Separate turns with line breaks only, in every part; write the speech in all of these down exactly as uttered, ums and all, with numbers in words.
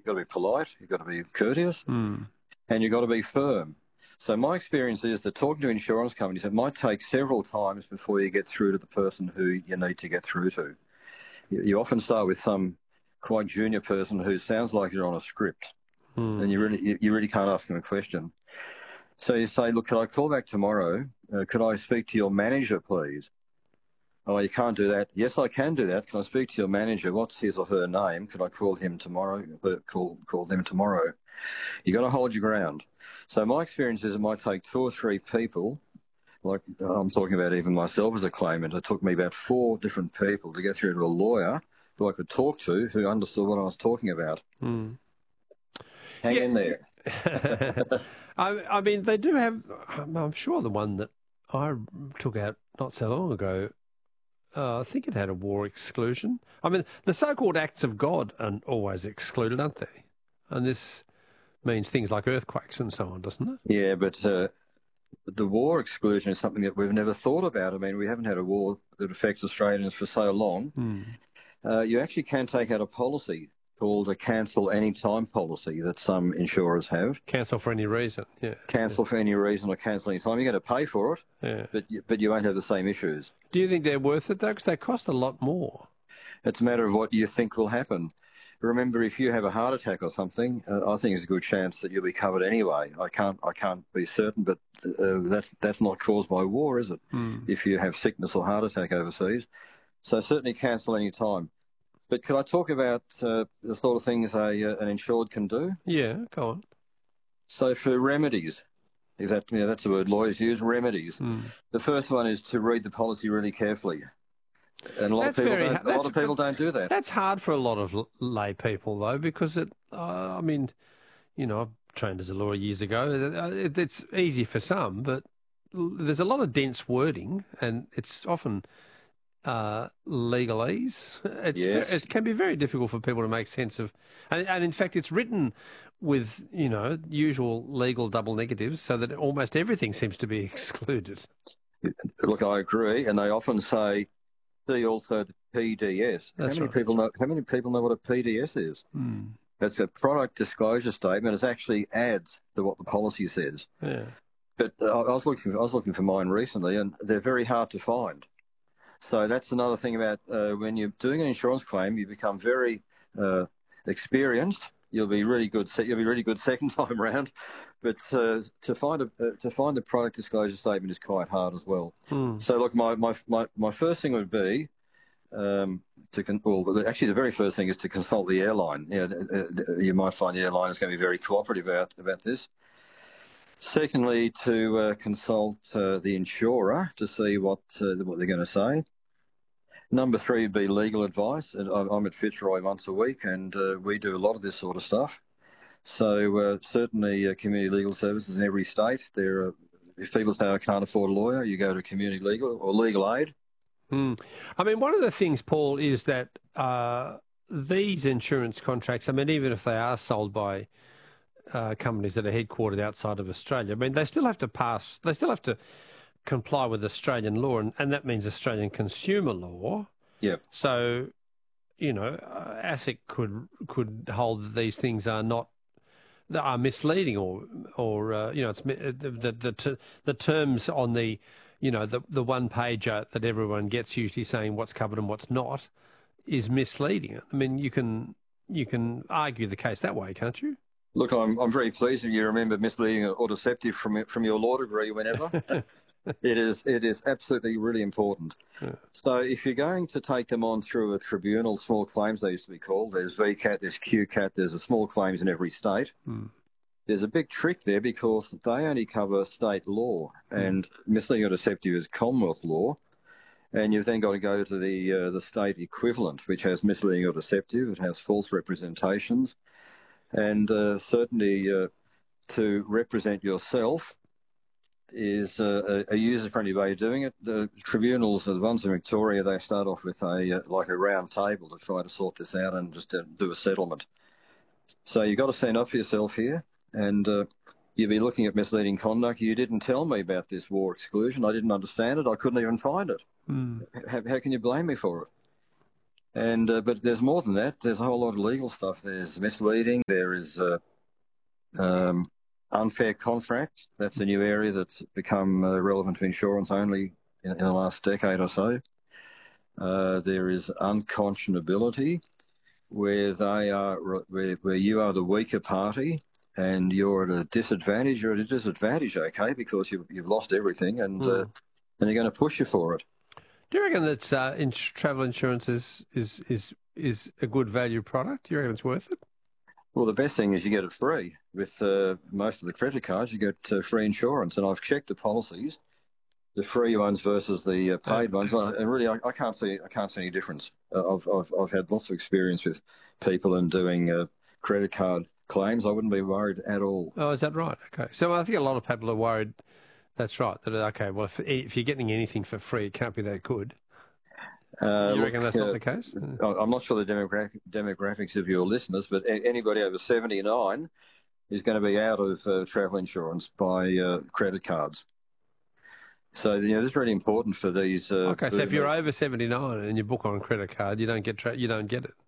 got to be polite, you've got to be courteous,
Mm.
and you've got to be firm. So my experience is that talking to insurance companies, it might take several times before you get through to the person who you need to get through to. You, you often start with some quite junior person who sounds like you're on a script,
Mm.
and you really you, you really can't ask them a question. So you say, look, could I call back tomorrow? Uh, could I speak to your manager, please? Oh, you can't do that. Yes, I can do that. Can I speak to your manager? What's his or her name? Could I call him tomorrow? Uh, call call them tomorrow. You got to hold your ground. So my experience is it might take two or three people. Like I'm talking about even myself as a claimant. It took me about four different people to get through to a lawyer who I could talk to, who understood what I was talking about.
Mm.
Hang
Yeah.
in there.
I, I mean, they do have. I'm, I'm sure the one that I took out not so long ago, uh, I think it had a war exclusion. I mean, the so-called acts of God are always excluded, aren't they? And this means things like earthquakes and so on, doesn't it?
Yeah, but uh, the war exclusion is something that we've never thought about. I mean, we haven't had a war that affects Australians for so long.
Mm.
Uh, you actually can take out a policy called a cancel any time policy that some insurers have.
Cancel for any reason, yeah.
Cancel
yeah.
for any reason or cancel any time. You're going to pay for it,
yeah.
but you, but you won't have the same issues.
Do you think they're worth it, though? Because they cost a lot more.
It's a matter of what you think will happen. Remember, if you have a heart attack or something, uh, I think there's a good chance that you'll be covered anyway. I can't I can't be certain, but uh, that's, that's not caused by war, is it?
Mm.
If you have sickness or heart attack overseas. So certainly cancel any time. But could I talk about uh, the sort of things a, uh, an insured can do?
Yeah, go on.
So for remedies, if that, you know, that's the word lawyers use, remedies.
Mm.
The first one is to read the policy really carefully. And a lot,
That's
of people,
very,
don't, a lot of people don't do that.
That's hard for a lot of lay people, though, because it, uh, I mean, you know, I trained as a lawyer years ago. It, it's easy for some, but there's a lot of dense wording, and it's often uh, legalese. It's,
Yes.
It can be very difficult for people to make sense of. And, and in fact, it's written with, you know, usual legal double negatives so that almost everything seems to be excluded.
Look, I agree. And they often say, see also the P D S.
That's
how many
right.
people know how many people know what a P D S is?
Mm.
That's a product disclosure statement. It actually adds to what the policy says.
Yeah.
But uh, I was looking, I was looking for mine recently, and they're very hard to find. So that's another thing about uh, when you're doing an insurance claim, you become very uh, experienced. You'll be really good. You'll be really good second time round, but uh, to find a uh, to find the product disclosure statement is quite hard as well.
Mm.
So look, my, my my my first thing would be um, to con- well, actually the very first thing is to consult the airline. You know, you might find the airline is going to be very cooperative about about this. Secondly, to uh, consult uh, the insurer to see what uh, what they're going to say. Number three would be legal advice. And I'm at Fitzroy once a week, and uh, we do a lot of this sort of stuff. So uh, certainly uh, community legal services in every state. There are, if people say I can't afford a lawyer, you go to community legal or legal aid.
Mm. I mean, one of the things, Paul, is that uh, these insurance contracts, I mean, even if they are sold by uh, companies that are headquartered outside of Australia, I mean, they still have to pass, they still have to comply with Australian law, and, and that means Australian consumer law.
Yep.
So, you know, uh, ASIC could could hold that these things are not are misleading, or or uh, you know, it's the the the, the terms on the you know the the one pager that everyone gets usually saying what's covered and what's not is misleading. I mean, you can you can argue the case that way, can't you?
Look, I'm I'm very pleased that you remember misleading or deceptive from from your law degree whenever. It is it is absolutely really important. Yeah. So if you're going to take them on through a tribunal, small claims they used to be called, there's V CAT, there's Q CAT, there's a small claims in every state. Mm. There's a big trick there because they only cover state law, mm. and misleading or deceptive is Commonwealth law, and you've then got to go to the uh, the state equivalent, which has misleading or deceptive. It has false representations, and uh, certainly uh, to represent yourself is uh, a user-friendly way of doing it. The tribunals, the ones in Victoria, they start off with a uh, like a round table to try to sort this out and just uh, do a settlement. So you've got to stand up for yourself here, and uh, you'll be looking at misleading conduct. You didn't tell me about this war exclusion. I didn't understand it. I couldn't even find it. Mm. How, how can you blame me for it? And uh, but there's more than that. There's a whole lot of legal stuff. There's misleading. There is uh, um, unfair contract. That's a new area that's become uh, relevant to insurance only in, in the last decade or so. Uh, there is unconscionability, where they are where, where you are the weaker party and you're at a disadvantage. You're at a disadvantage, okay, because you've you've lost everything, and mm. uh, and they're going to push you for it.
Do you reckon that uh, in travel insurance is, is is is a good value product? Do you reckon it's worth it?
Well, the best thing is you get it free. With uh, most of the credit cards, you get uh, free insurance, and I've checked the policies, the free ones versus the uh, paid ones, and really, I, I can't see I can't see any difference. Uh, I've, I've I've had lots of experience with people and doing uh, credit card claims. I wouldn't be worried at all.
Oh, is that right? Okay, so I think a lot of people are worried. That's right. That okay, well, if, if you're getting anything for free, it can't be that good. Uh, you reckon look, that's not uh, the case?
I'm not sure the demographic, demographics of your listeners, but anybody over seventy-nine is going to be out of uh, travel insurance by uh, credit cards. So, you know, this is really important for these. Uh,
okay, so if you're over seventy-nine and you book on a credit card, you don't get tra- you don't get it.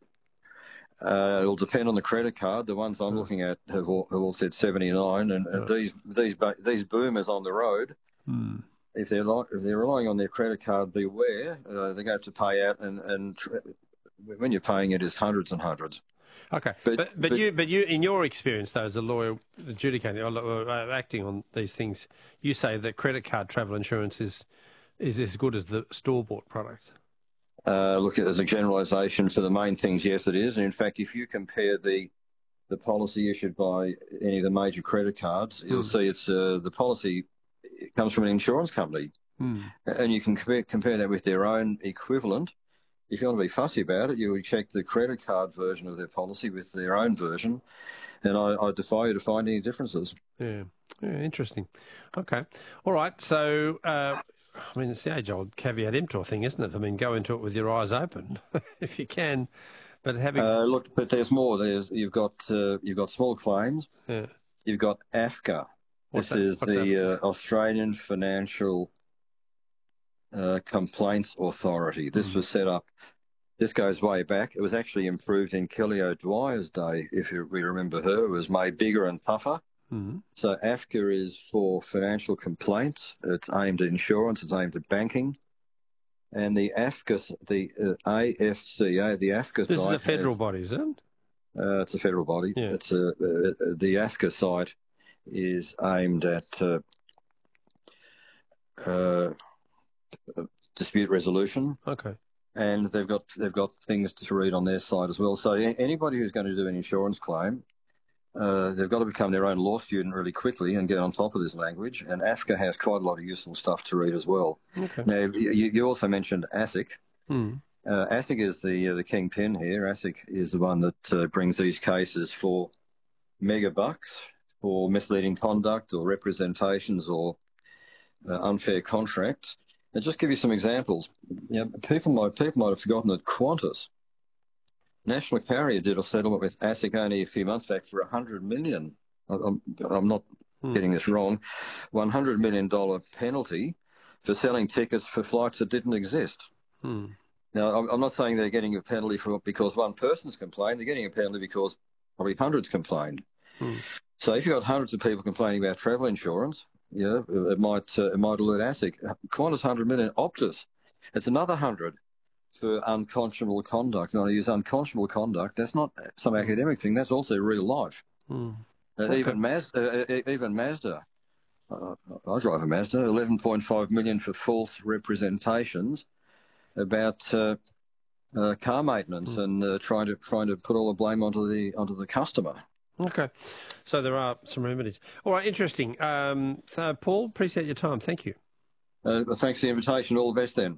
Uh, it'll depend on the credit card. The ones I'm oh. looking at have all, have all said seventy-nine, and, and oh. these these these boomers on the road.
Hmm.
If they're like, if they're relying on their credit card, beware. Uh, they're going to pay out, and and tr- when you're paying it is hundreds and hundreds.
Okay, but but, but, but you but you in your experience though, as a lawyer adjudicating or uh, acting on these things, you say that credit card travel insurance is is as good as the store-bought product.
Uh, look, as a generalisation for the main things, yes, it is. And in fact, if you compare the the policy issued by any of the major credit cards, you'll mm. see it's uh, the policy comes from an insurance company,
mm.
and you can compare, compare that with their own equivalent. If you want to be fussy about it, you would check the credit card version of their policy with their own version, and I, I defy you to find any differences.
Yeah, yeah, interesting. Okay, all right. So, uh, I mean, it's the age-old caveat emptor thing, isn't it? I mean, go into it with your eyes open if you can, but having
uh, look, but there's more. There's you've got uh, you've got small claims.
Yeah.
You've got A F C A. What's this that? is What's the uh, Australian Financial uh, Complaints Authority. This mm. was set up, this goes way back. It was actually improved in Kelly O'Dwyer's day, if you, we remember her. It was made bigger and tougher.
Mm.
So A F C A is for financial complaints. It's aimed at insurance. It's aimed at banking. And the A F C A, the uh, A F C A, the A F C A
this
site...
This is a federal
has,
body, is it?
Uh, it's a federal body.
Yeah.
It's a, uh, the A F C A site is aimed at uh, uh, dispute resolution.
Okay.
And they've got they've got things to read on their side as well. So anybody who's going to do an insurance claim, uh, they've got to become their own law student really quickly and get on top of this language. And A F C A has quite a lot of useful stuff to read as well.
Okay.
Now, you, you also mentioned ASIC.
Mm.
Uh, ASIC is the uh, the kingpin here. ASIC is the one that uh, brings these cases for mega bucks, for misleading conduct or representations or uh, unfair contracts. And just give you some examples. You know, people might people might have forgotten that Qantas, National Carrier, did a settlement with ASIC only a few months back for one hundred million dollars. I'm, I'm not hmm. getting this wrong. one hundred million dollars penalty for selling tickets for flights that didn't exist.
Hmm.
Now, I'm not saying they're getting a penalty for because one person's complained. They're getting a penalty because probably hundreds complained.
Hmm.
So if you've got hundreds of people complaining about travel insurance, yeah, it might uh, it might alert ASIC. Qantas one hundred million, Optus, it's another hundred for unconscionable conduct. And I use unconscionable conduct. That's not some academic thing. That's also real life.
Mm.
Uh,
okay.
Even Mazda, uh, even Mazda. Uh, I drive a Mazda. eleven point five million for false representations about uh, uh, car maintenance mm. and uh, trying to trying to put all the blame onto the onto the customer.
Okay, so there are some remedies. All right, interesting. Um, so, Paul, appreciate your time. Thank you.
Uh, thanks for the invitation. All the best then.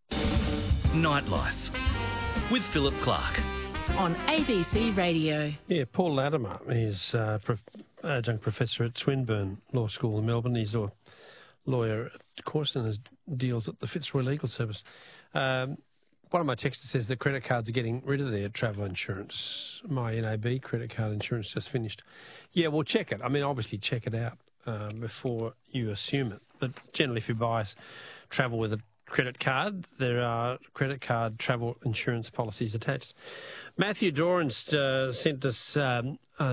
Nightlife with Philip Clark
on A B C Radio.
Yeah, Paul Latimer is uh, prof- adjunct professor at Swinburne Law School in Melbourne. He's a lawyer at Corson and deals at the Fitzroy Legal Service. Um, One of my texters says that credit cards are getting rid of their travel insurance. My N A B credit card insurance just finished. Yeah, well, check it. I mean, obviously check it out uh, before you assume it. But generally, if you buy travel with a credit card, there are credit card travel insurance policies attached. Matthew Dorans uh, sent us um,